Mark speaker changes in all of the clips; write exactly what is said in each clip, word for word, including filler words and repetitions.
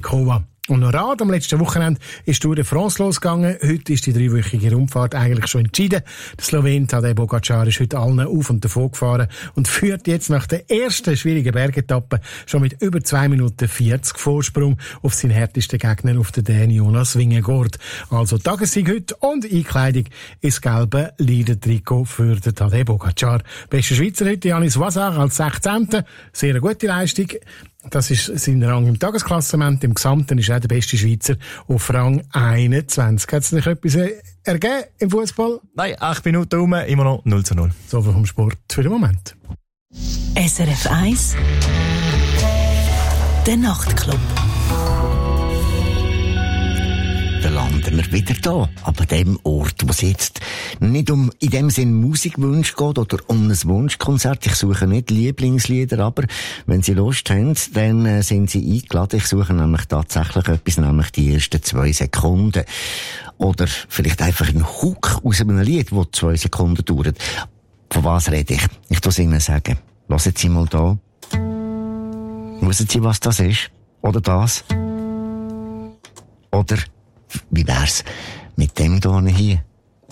Speaker 1: Krakova. Und noch Rad, am letzten Wochenende ist Tour de France losgegangen. Heute ist die dreiwöchige Rundfahrt eigentlich schon entschieden. Der Slowen Tadej Pogačar ist heute allen auf und davon gefahren und führt jetzt nach der ersten schwierigen Bergetappe schon mit über zwei Minuten vierzig Vorsprung auf seinen härtesten Gegner, auf den Dänen Jonas Vingegaard. Also Tagessieg heute und Einkleidung ins gelbe Leader-Trikot für den Tadej Pogačar. Bester Schweizer heute Janis Voisard als sechzehnter Sehr eine gute Leistung. Das ist sein Rang im Tagesklassement. Im Gesamten ist er der beste Schweizer auf Rang einundzwanzig. Hat es dich etwas ergeben im Fußball?
Speaker 2: Nein, acht Minuten rum, immer noch null zu null.
Speaker 1: So viel vom Sport für den Moment.
Speaker 3: S R F eins Der Nachtclub.
Speaker 4: Dann landen wir wieder da, aber dem Ort, wo es jetzt nicht um in dem Sinn Musikwunsch geht oder um ein Wunschkonzert. Ich suche nicht Lieblingslieder, aber wenn Sie Lust haben, dann äh, sind Sie eingeladen. Ich suche nämlich tatsächlich etwas, nämlich die ersten zwei Sekunden. Oder vielleicht einfach einen Hook aus einem Lied, das zwei Sekunden dauert. Von was rede ich? Ich muss Ihnen sagen. Hören Sie mal da. Wissen Sie, was das ist? Oder das? Oder wie wär's mit dem hier?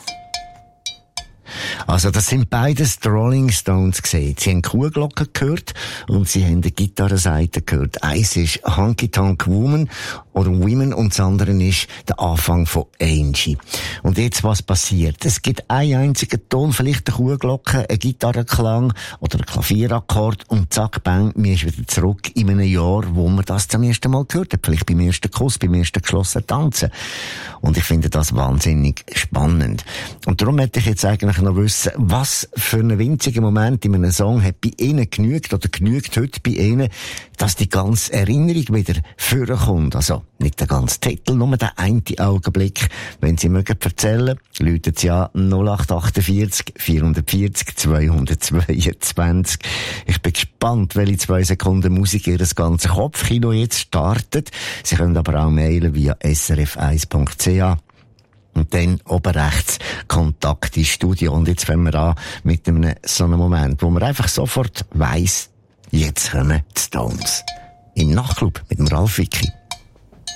Speaker 4: Also, das sind beides die Rolling Stones gesehen. Sie haben Kuhglocken gehört und sie haben die Gitarrenseite gehört. Eins ist Honky Tonk Woman oder Women und das andere ist der Anfang von Angie. Und jetzt, was passiert? Es gibt einen einzigen Ton, vielleicht eine Kuhglocke, ein Gitarrenklang oder ein Klavierakkord und zack, bang, mir ist wieder zurück in einem Jahr, wo man das zum ersten Mal gehört hat. Vielleicht beim ersten Kuss, beim ersten geschlossenen Tanzen. Und ich finde das wahnsinnig spannend. Und darum hätte ich jetzt eigentlich noch wissen, was für einen winzigen Moment in einem Song hat bei Ihnen genügt oder genügt heute bei Ihnen, dass die ganze Erinnerung wieder vorkommt. Also nicht der ganze Titel, nur der eine Augenblick. Wenn Sie mögen erzählen, läuten Sie an null acht achtundvierzig vierhundertvierzig zweihundertzweiundzwanzig. Ich bin gespannt, welche zwei Sekunden Musik Ihr ganzes Kopfkino jetzt startet. Sie können aber auch mailen via s r f eins punkt c a. Und dann oben rechts Kontakt ins Studio. Und jetzt fangen wir an mit einem so einem Moment, wo man einfach sofort weiss, jetzt kommen die Stones. Im Nachtclub mit dem Ralf Wicki.